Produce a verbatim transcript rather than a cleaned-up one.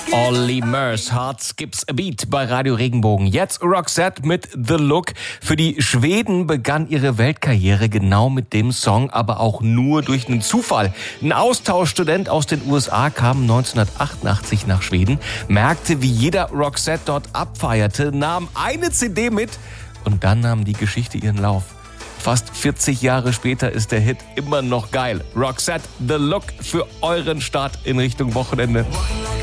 Olly Murs, Heart Skips a Beat bei Radio Regenbogen. Jetzt Roxette mit The Look. Für die Schweden begann ihre Weltkarriere genau mit dem Song, aber auch nur durch einen Zufall. Ein Austauschstudent aus den U S A kam neunzehnhundertachtundachtzig nach Schweden, merkte, wie jeder Roxette dort abfeierte, nahm eine C D mit und dann nahm die Geschichte ihren Lauf. Fast vierzig Jahre später ist der Hit immer noch geil. Roxette, The Look für euren Start in Richtung Wochenende.